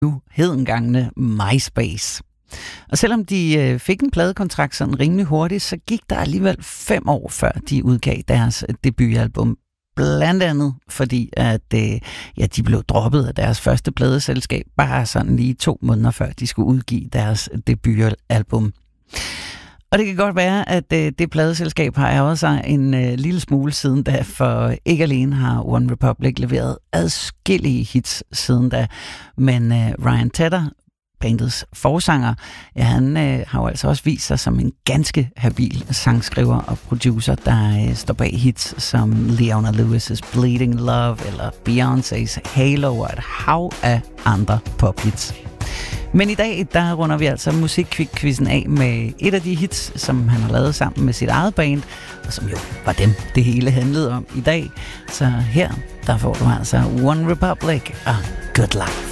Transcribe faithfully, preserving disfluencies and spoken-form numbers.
nu hedengangende MySpace. Og selvom de øh, fik en pladekontrakt sådan rimelig hurtigt, så gik der alligevel fem år før de udgav deres debutalbum. Blandt andet fordi, at øh, ja, de blev droppet af deres første pladeselskab, bare sådan lige to måneder før de skulle udgive deres debutalbum. Og det kan godt være, at øh, det pladeselskab har ærget sig en øh, lille smule siden da, for ikke alene har One Republic leveret adskillige hits siden da, men øh, Ryan Tedder, bandets forsanger, ja, han øh, har jo altså også vist sig som en ganske habil sangskriver og producer, der øh, står bag hits som Leona Lewis' Bleeding Love eller Beyoncé's Halo og et hav af andre pophits. Men i dag, der runder vi altså musikkvizzen af med et af de hits, som han har lavet sammen med sit eget band, og som jo var dem, det hele handlede om i dag. Så her, der får du altså One Republic og Good Life.